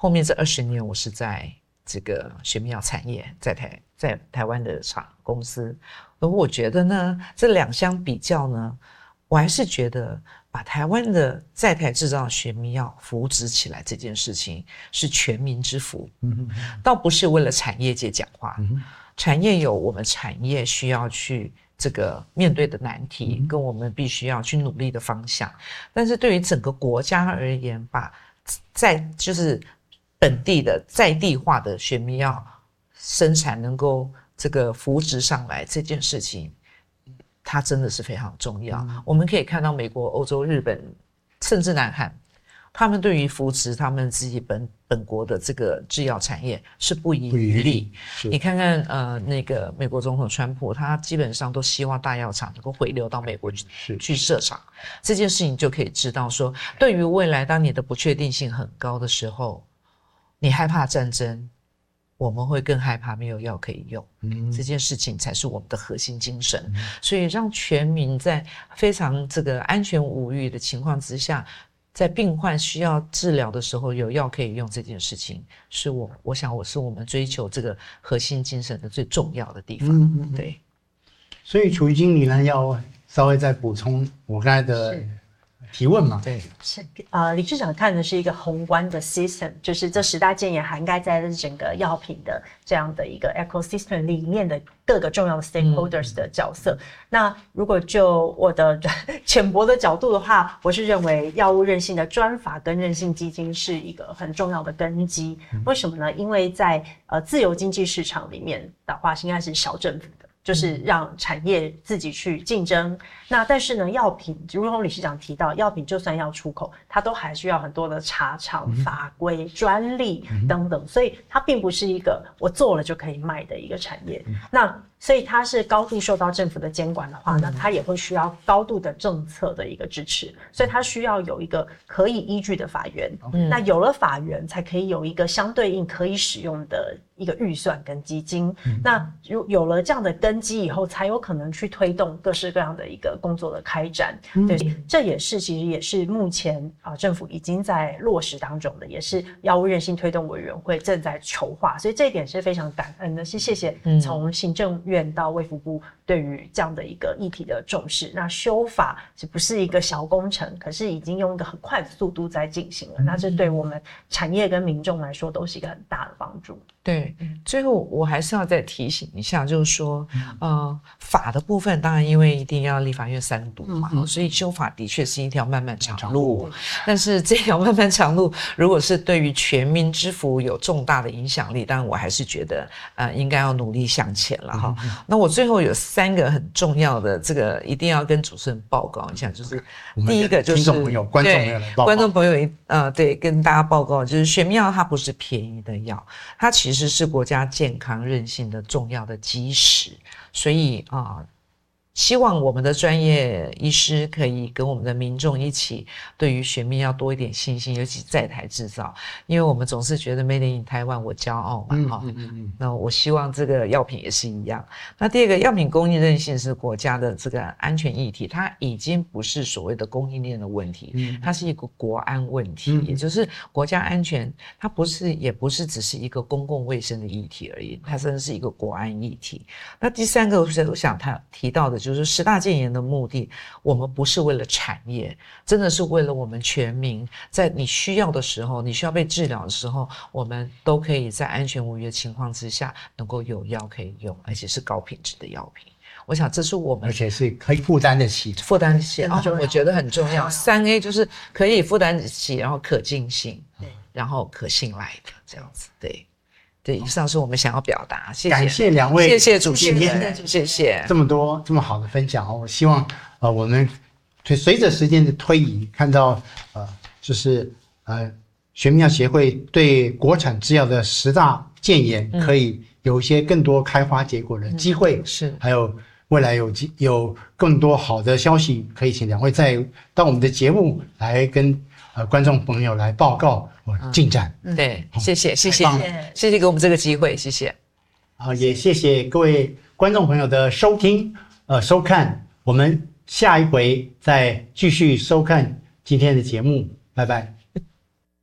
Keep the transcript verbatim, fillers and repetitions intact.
后面这二十年我是在这个学民药产业，在台在台湾的厂公司，而我觉得呢，这两相比较呢，我还是觉得把台湾的在台制造学民药扶植起来这件事情是全民之福，嗯、倒不是为了产业界讲话，嗯、产业有我们产业需要去这个面对的难题，嗯、跟我们必须要去努力的方向，但是对于整个国家而言，把在就是本地的在地化的学民药生产能够这个扶植上来这件事情，它真的是非常重要。嗯、我们可以看到美国、欧洲、日本，甚至南韩，他们对于扶持他们自己本本国的这个制药产业是不遗余力。你看看呃，那个美国总统川普，他基本上都希望大药厂能够回流到美国去去设厂。这件事情就可以知道说，对于未来当你的不确定性很高的时候，你害怕战争，我们会更害怕没有药可以用，嗯、这件事情才是我们的核心精神。嗯、所以让全民在非常这个安全无虞的情况之下，在病患需要治疗的时候有药可以用，这件事情是我我想我是我们追求这个核心精神的最重要的地方。嗯嗯对。 所以楚瑜经理呢要稍微再补充我刚才的提问嘛？ 对， 是呃，理事长看的是一个宏观的 system， 就是这十大建言涵盖在整个药品的这样的一个 ecosystem 里面的各个重要的 stakeholders 的角色。嗯、那如果就我的浅薄的角度的话，我是认为药物韧性的专法跟韧性基金是一个很重要的根基。嗯、为什么呢？因为在呃自由经济市场里面的话，应该是小政府的。就是让产业自己去竞争。那但是呢，药品如同理事长提到，药品就算要出口，它都还需要很多的查厂、法规、专利等等，所以它并不是一个我做了就可以卖的一个产业。那所以它是高度受到政府的监管的话，那它也会需要高度的政策的一个支持，所以它需要有一个可以依据的法源。嗯、那有了法源，才可以有一个相对应可以使用的一个预算跟基金。嗯、那如有了这样的根基以后，才有可能去推动各式各样的一个工作的开展。嗯、对，这也是其实也是目前啊、呃、政府已经在落实当中的，也是药物韧性推动委员会正在筹划，所以这一点是非常感恩的，是谢谢从行政院到卫福部对于这样的一个议题的重视。那修法是不是一个小工程，可是已经用一个很快的速度在进行了，那这对我们产业跟民众来说都是一个很大的帮助。 对，最后我还是要再提醒一下，就是说，呃，法的部分当然因为一定要立法院三读嘛，嗯、所以修法的确是一条漫漫长路。但是这条漫漫长路，如果是对于全民之福有重大的影响力，当然我还是觉得，呃，应该要努力向前了哈。嗯、那我最后有三个很重要的，这个一定要跟主持人报告一下，就是第一个就是听众朋友、观众朋友来报告， 观众朋友呃，对，跟大家报告，就是学民药它不是便宜的药，它其实。其实是国家健康韧性的重要的基石，所以啊、呃，希望我们的专业医师可以跟我们的民众一起，对于学民要多一点信心，尤其在台制造，因为我们总是觉得 Made in Taiwan 我骄傲嘛，哈、嗯嗯嗯嗯。那我希望这个药品也是一样。那第二个，药品供应韧性是国家的这个安全议题，它已经不是所谓的供应链的问题，嗯、它是一个国安问题，嗯、也就是国家安全，它不是也不是只是一个公共卫生的议题而已，它真的是一个国安议题。那第三个，我想他提到的。就是十大建言的目的，我们不是为了产业，真的是为了我们全民，在你需要的时候，你需要被治疗的时候，我们都可以在安全无虞的情况之下，能够有药可以用，而且是高品质的药品。我想这是我们， 而且是可以负担得起， 负担得起啊、哦，我觉得很重要。三 A 就是可以负担得起，然后可进性，然后可信赖的这样子，对。对，以上是我们想要表达，谢谢， 感谢两位， 谢谢主持人，谢谢这么多这么好的分享哦。我希望呃我们随着时间的推移，看到呃就是呃学民药协会对国产制药的十大建言可以有一些更多开花结果的机会，嗯、是，还有未来有有更多好的消息，可以请两位再到我们的节目来跟呃观众朋友来报告。进展、 嗯、对，谢谢谢谢谢谢给我们这个机会，谢谢啊，也谢谢各位观众朋友的收听呃收看，我们下一回再继续收看今天的节目，拜拜。